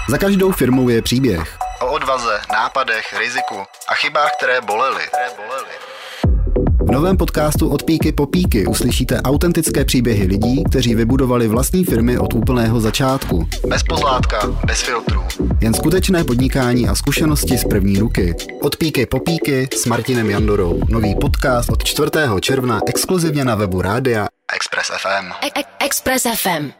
Za každou firmou je příběh. O odvaze, nápadech, riziku a chybách, které bolely. V novém podcastu Od píky po píky uslyšíte autentické příběhy lidí, kteří vybudovali vlastní firmy od úplného začátku. Bez pozlátka, bez filtrů. Jen skutečné podnikání a zkušenosti z první ruky. Od píky po píky s Martinem Jandorou. Nový podcast od 4. června exkluzivně na webu rádia Express FM. Express FM.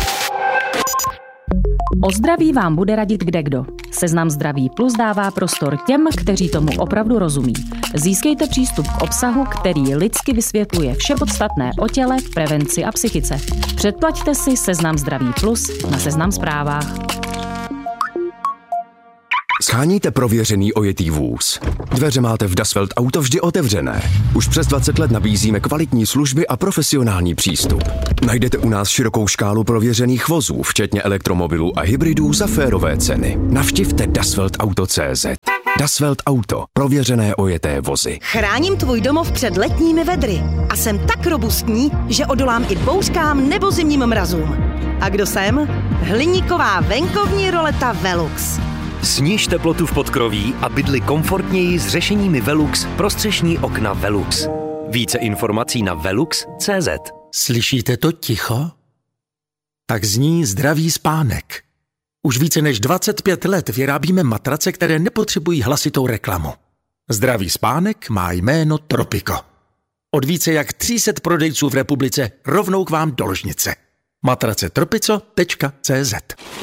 O zdraví vám bude radit kdekdo. Seznam Zdraví Plus dává prostor těm, kteří tomu opravdu rozumí. Získejte přístup k obsahu, který lidsky vysvětluje vše podstatné o těle, prevenci a psychice. Předplaťte si Seznam Zdraví Plus na Seznam Zprávách. Sháníte prověřený ojetý vůz? Dveře máte v Das Welt Auto vždy otevřené. Už přes 20 let nabízíme kvalitní služby a profesionální přístup. Najdete u nás širokou škálu prověřených vozů, včetně elektromobilů a hybridů za férové ceny. Navštivte dasweltauto.cz. Das Welt Auto. Prověřené ojeté vozy. Chráním tvůj domov před letními vedry a jsem tak robustní, že odolám i bouřkám nebo zimním mrazům. A kdo jsem? Hliníková venkovní roleta Velux. Sniž teplotu v podkroví a bydli komfortněji s řešeními Velux pro střešní okna Velux. Více informací na velux.cz. Slyšíte to ticho? Tak zní zdravý spánek. Už více než 25 let vyrábíme matrace, které nepotřebují hlasitou reklamu. Zdravý spánek má jméno Tropico. Od více jak 300 prodejců v republice rovnou k vám do ložnice. matracetropico.cz.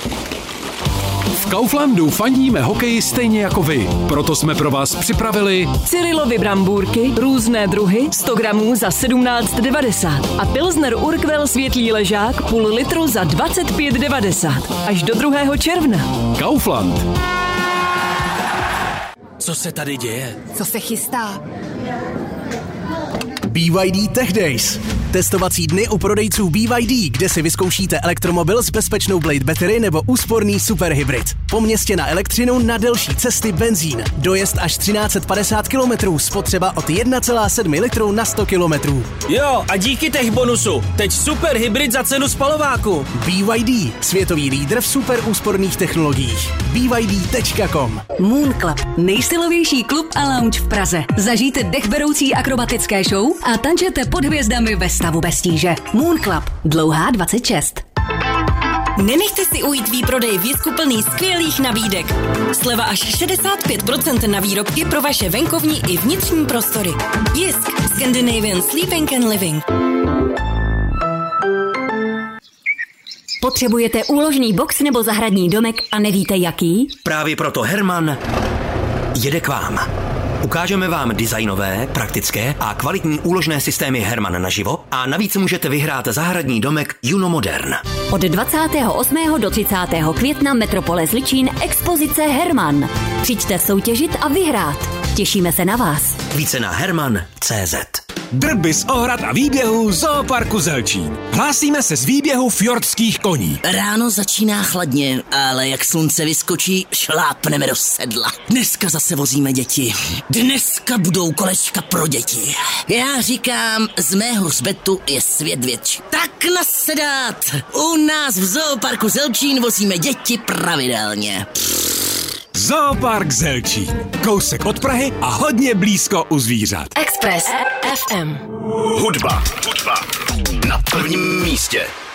V Kauflandu fandíme hokeji stejně jako vy. Proto jsme pro vás připravili Cyrilovy brambůrky, různé druhy, 100 gramů za 17,90 a Pilsner Urquell světlý ležák půl litru za 25,90 až do 2. června. Kaufland. Co se tady děje? Co se chystá? BYD Tech Days. Testovací dny u prodejců BYD, kde si vyzkoušíte elektromobil s bezpečnou Blade Battery nebo úsporný superhybrid. Po městě na elektřinu, na delší cesty benzín. Dojezd až 1350 km, spotřeba od 1,7 litru na 100 km. Jo, a díky tech bonusu. Teď superhybrid za cenu spalováku. BYD, světový lídr v super úsporných technologiích. BYD.com. Moon Club, nejsilovější klub a lounge v Praze. Zažijte dechberoucí akrobatické show a tančete pod hvězdami ve stavu bez tíže. Moon Club, dlouhá 26. Nenechte si ujít výprodej Jisku plný skvělých nabídek. Sleva až 65% na výrobky pro vaše venkovní i vnitřní prostory. Jisk, Scandinavian Sleeping and Living. Potřebujete úložný box nebo zahradní domek a nevíte jaký? Právě proto Herman jede k vám. Ukážeme vám designové, praktické a kvalitní úložné systémy Herman naživo a navíc můžete vyhrát zahradní domek Juno Modern. Od 28. do 30. května Metropole Zličín expozice Herman. Přijďte soutěžit a vyhrát. Těšíme se na vás. Více na herman.cz. Drby z ohrad a výběhů Zooparku Zelčín. Hlásíme se z výběhu fjordských koní. Ráno začíná chladně, ale jak slunce vyskočí, šlápneme do sedla. Dneska zase vozíme děti. Dneska budou kolečka pro děti. Já říkám, z mého hřbetu je svět větší. Tak nasedat! U nás v Zooparku Zelčín vozíme děti pravidelně. Zoopark Zelčín. Kousek od Prahy a hodně blízko u zvířat. Express FM. Hudba na prvním místě.